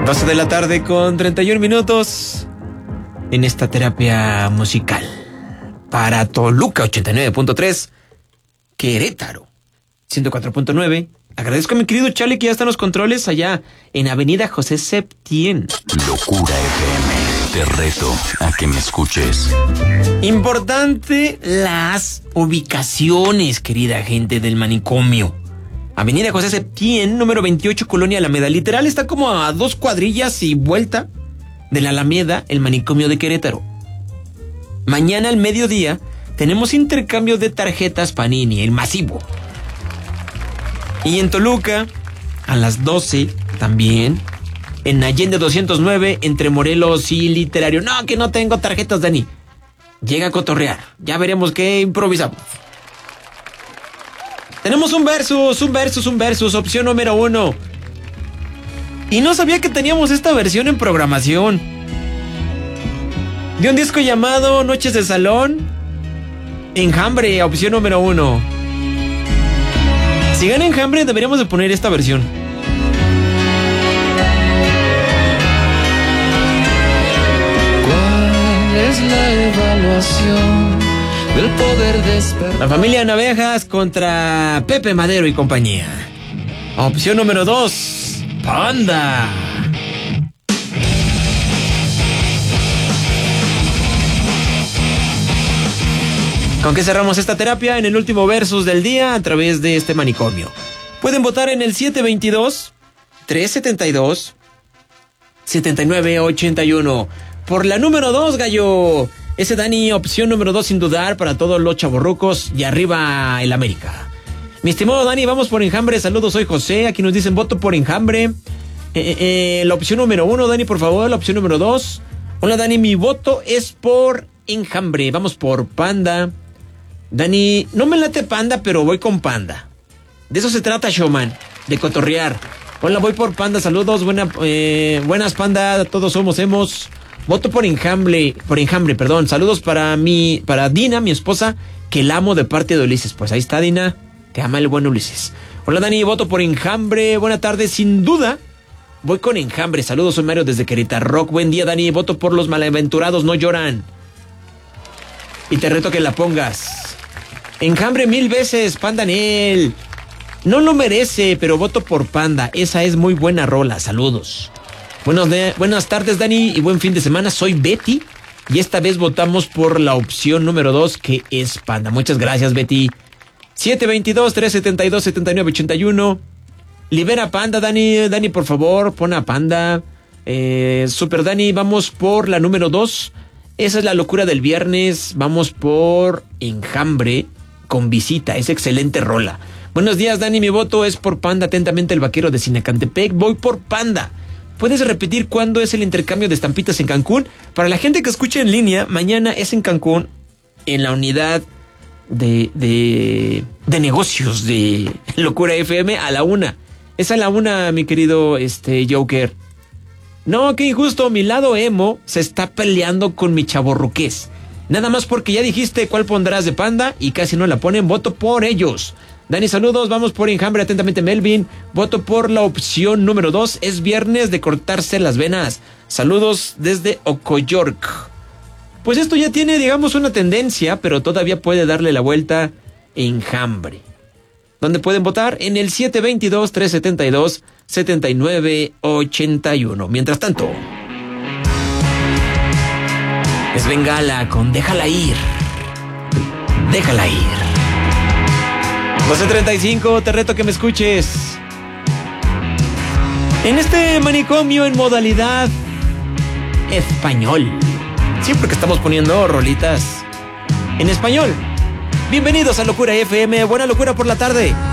12 de la tarde con 31 minutos en esta terapia musical para Toluca 89.3, Querétaro 104.9. Agradezco a mi querido Charlie que ya están los controles allá en Avenida José Septién. Locura FM, te reto a que me escuches. Importante las ubicaciones, querida gente del manicomio. Avenida José Septién, número 28, Colonia Alameda. Literal está como a 2 cuadrillas y vuelta de la Alameda, el manicomio de Querétaro. Mañana al mediodía tenemos intercambio de tarjetas Panini, el masivo. Y en Toluca, a las 12 también, en Allende 209, entre Morelos y Literario. No, que no tengo tarjetas, Dani. Llega a cotorrear. Ya veremos qué improvisamos. Tenemos un versus, opción número 1. Y no sabía que teníamos esta versión en programación. De un disco llamado Noches de Salón, Enjambre, opción número 1. Si gana Enjambre, deberíamos de poner esta versión. ¿Cuál es la evaluación del poder despertar? La familia Navejas contra Pepe Madero y compañía. Opción número 2, Panda. ¿Con qué cerramos esta terapia? En el último versus del día a través de este manicomio. Pueden votar en el 722-372-7981. Por la número 2, gallo. Ese Dani, opción número 2 sin dudar para todos los chavorrucos y arriba el América. Mi estimado Dani, vamos por Enjambre. Saludos, soy José. Aquí nos dicen voto por Enjambre. La opción número 1, Dani, por favor. La opción número 2. Hola, Dani, mi voto es por Enjambre. Vamos por Panda. Dani, no me late Panda, pero voy con Panda. De eso se trata, showman, de cotorrear. Hola, voy por Panda, saludos, buenas Panda, todos hemos. Voto por Enjambre, perdón. Saludos para Dina, mi esposa, que la amo de parte de Ulises. Pues ahí está, Dina, te ama el buen Ulises. Hola, Dani, voto por Enjambre, buena tarde, sin duda. Voy con Enjambre, saludos, soy Mario desde Querétaro Rock. Buen día, Dani, voto por los malaventurados, no lloran. Y te reto que la pongas. Enjambre 1000 veces, Panda Nel. No lo merece, pero voto por Panda. Esa es muy buena rola, saludos. Buenas tardes, Dani, y buen fin de semana. Soy Betty, y esta vez votamos por la opción número 2, que es Panda. Muchas gracias, Betty. 722-372-7981. Libera Panda, Dani. Dani, por favor, pon a Panda. Super Dani, vamos por la número 2. Esa es la locura del viernes. Vamos por Enjambre con Visita. Es excelente rola. Buenos días, Dani. Mi voto es por Panda. Atentamente, el vaquero de Sinacantepec. Voy por Panda. ¿Puedes repetir cuándo es el intercambio de estampitas en Cancún? Para la gente que escucha en línea, mañana es en Cancún, en la unidad de negocios de Locura FM a la 1. Es a la 1, mi querido Joker. No, qué injusto, mi lado emo se está peleando con mi chavorruqués. Nada más porque ya dijiste cuál pondrás de Panda y casi no la ponen, voto por ellos. Dani, saludos, vamos por Enjambre, atentamente Melvin. Voto por la opción número 2, es viernes de cortarse las venas. Saludos desde Ocoyork. Pues esto ya tiene, digamos, una tendencia, pero todavía puede darle la vuelta Enjambre. ¿Dónde pueden votar? En el 722-372-7981. Mientras tanto, es Bengala con Déjala Ir. Déjala ir. 12:35, te reto que me escuches. En este manicomio en modalidad español. Siempre que estamos poniendo rolitas en español. Bienvenidos a Locura FM, buena locura por la tarde.